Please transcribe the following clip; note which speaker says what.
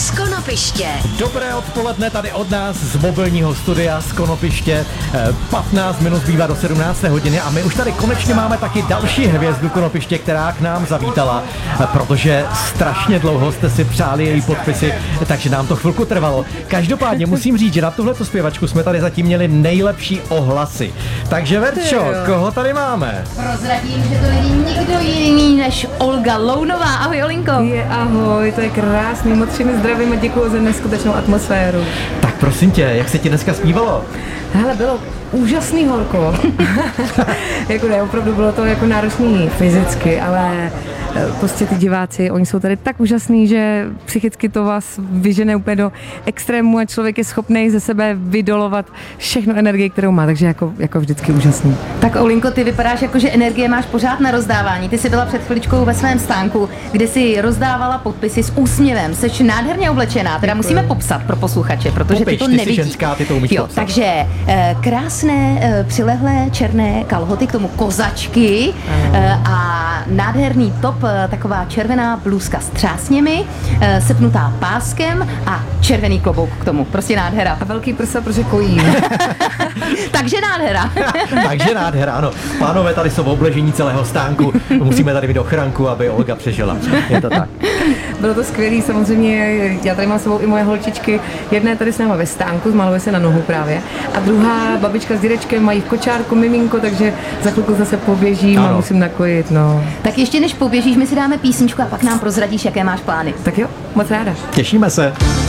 Speaker 1: z Konopiště.
Speaker 2: Dobré odpoledne tady od nás z mobilního studia z Konopiště. 15 minut zbývá do 17. hodiny a my už tady konečně máme taky další hvězdu Konopiště, která k nám zavítala, protože strašně dlouho jste si přáli její podpisy, takže nám to chvilku trvalo. Každopádně musím říct, že na tuhletu zpěvačku jsme tady zatím měli nejlepší ohlasy. Takže Verčo, koho tady máme?
Speaker 3: Prozradím, že to není nikdo jiný než Olga Lounová. Ahoj, Olinko.
Speaker 4: Ahoj, to je krásný, moc všemi zdravím a děkuji za neskutečnou atmosféru.
Speaker 2: Tak prosím tě, jak se ti dneska zpívalo?
Speaker 4: Hele, bylo úžasný, horko. Jako ne, opravdu bylo to jako náročný fyzicky, ale prostě ty diváci, oni jsou tady tak úžasný, že psychicky to vás vyžene úplně do extrému a člověk je schopný ze sebe vydolovat všechno energii, kterou má, takže jako vždycky úžasný.
Speaker 3: Tak Olinko, ty vypadáš jako, že energie máš pořád na rozdávání. Ty jsi byla před chviličkou ve svém stánku, kde si rozdávala podpisy s úsměvem. Jsi nádherně oblečená, teda musíme popsat pro posluchače, protože ty to nevidí.
Speaker 2: Ty jsi ženská, ty to umíš popsat.
Speaker 3: Takže krásné přilehlé černé kalhoty, k tomu kozačky a nádherný top, taková červená blůzka s třásněmi, sepnutá páskem a červený klobouk k tomu. Prostě nádhera.
Speaker 4: A velký prsa, protože kojí.
Speaker 3: Takže nádhera.
Speaker 2: Takže nádhera, ano. Pánové tady jsou v obležení celého stánku. Musíme tady mít ochranku, aby Olga přežila. Je to tak.
Speaker 4: Bylo to skvělý, samozřejmě. Já tady mám s sebou i moje holčičky. Jedna je tady s náma ve stánku, zmaluje se na nohu právě. A druhá babička s dědečkem mají v kočárku miminko, takže za chvilku zase poběžím a musím nakojit, no.
Speaker 3: Tak ještě než poběžíš, my si dáme písničku a pak nám prozradíš, jaké máš plány.
Speaker 4: Tak jo, moc ráda.
Speaker 2: Těšíme se.